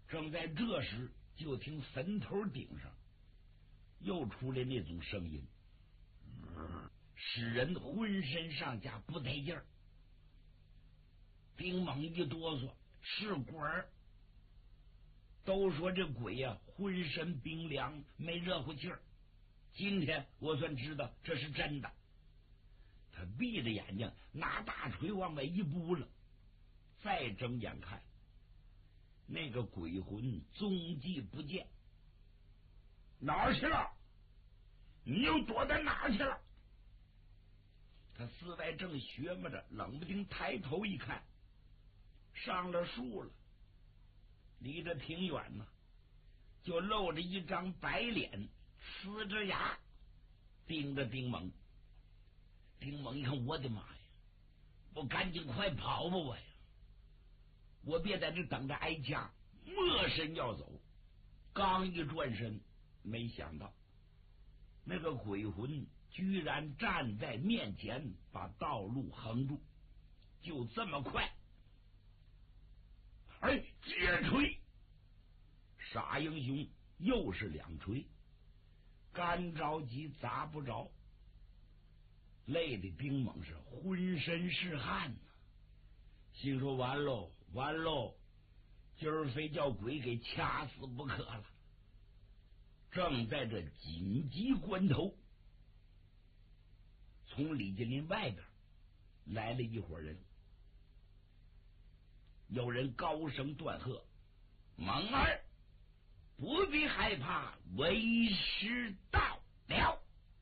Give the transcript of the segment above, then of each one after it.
正在这时，就听坟头顶上又出来那种声音，使人浑身上下不得劲儿。丁猛一哆嗦，是鬼儿。都说这鬼呀，浑身冰凉，没热乎气儿。今天我算知道这是真的。他闭着眼睛，拿大锤往外一拨了，再睁眼看，那个鬼魂踪迹不见。哪儿去了？你又躲在哪儿去了？他四外正学摸着，冷不丁抬头一看，上了树了，离着挺远呢，就露着一张白脸，呲着牙盯着丁猛。丁猛一看，我的妈呀，我赶紧快跑吧我呀！我别在这等着挨夹，没身要走。刚一转身，没想到那个鬼魂居然站在面前，把道路横住，就这么快。哎，接锤！傻英雄又是两锤，干着急砸不着，累的丁猛是浑身是汗呢，心说完喽完喽，今儿非叫鬼给掐死不可了。正在这紧急关头，从李金林外边来了一伙人，有人高声断喝：“猛儿，不必害怕，为师到了。”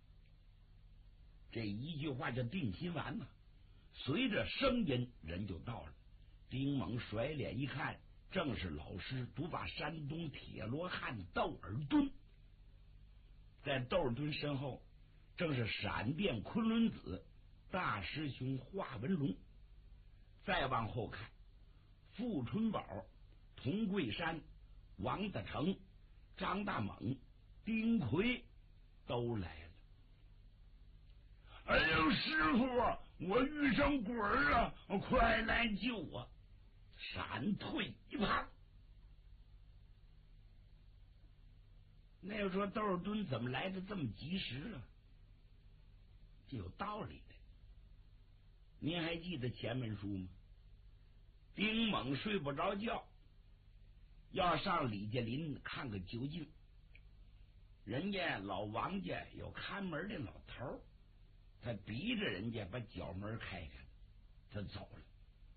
这一句话就定心丸了。随着声音，人就到了。丁猛甩脸一看，正是老师独把山东铁罗汉窦尔敦。在窦尔敦身后，正是闪电昆仑子大师兄华文龙。再往后看，傅春宝、童桂山、王大成、张大猛、丁奎都来了。哎呦，师傅，我遇上鬼儿了，快来救我！闪退一旁。那要说窦尔敦怎么来的这么及时啊？这有道理的。您还记得前文书吗？丁猛睡不着觉，要上李家林看个究竟。人家老王家有看门的老头，他逼着人家把角门开开，他走了。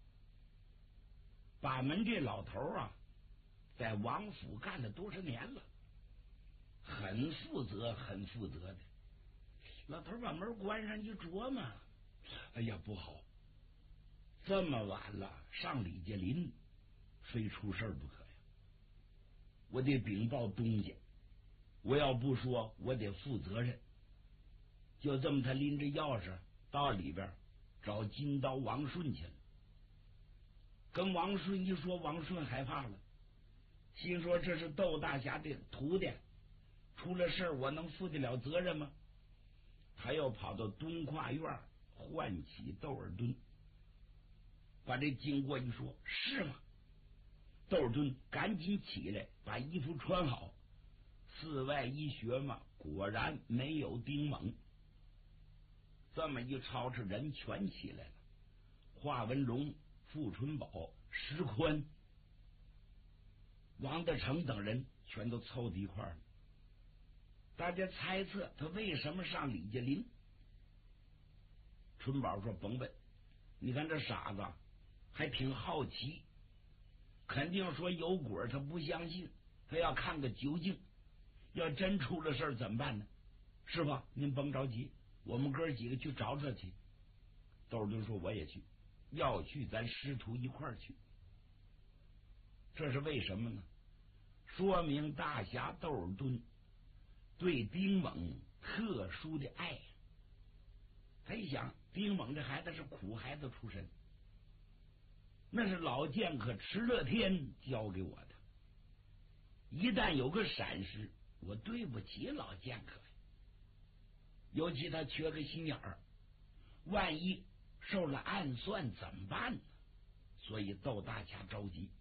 把门这老头啊，在王府干了多少年了，很负责很负责的。老头把门关上一琢磨，哎呀不好，这么晚了上李家林，非出事不可呀！我得禀报东家，我要不说我得负责任。就这么，他拎着钥匙到里边找金刀王顺去了。跟王顺一说，王顺害怕了，心说这是窦大侠的徒弟，出了事我能负得了责任吗？他又跑到东跨院唤起窦尔敦，把这经过一说，是吗？窦尔敦赶紧起来，把衣服穿好，四外一学嘛，果然没有丁猛。这么一吵吵，人全起来了。华文龙、傅春宝、石宽、王大成等人全都凑到一块儿了。大家猜测他为什么上李家林。春宝说：“甭问，你看这傻子还挺好奇，肯定说有鬼，他不相信，他要看个究竟。要真出了事怎么办呢？师傅，您甭着急，我们哥几个去找找去。”窦尔敦说：“我也去，要去咱师徒一块儿去。”这是为什么呢？说明大侠窦尔敦对丁猛特殊的爱。他一想，丁猛这孩子是苦孩子出身，那是老剑客池乐天教给我的，一旦有个闪失，我对不起老剑客呀。尤其他缺个心眼儿，万一受了暗算怎么办呢？所以窦大侠着急，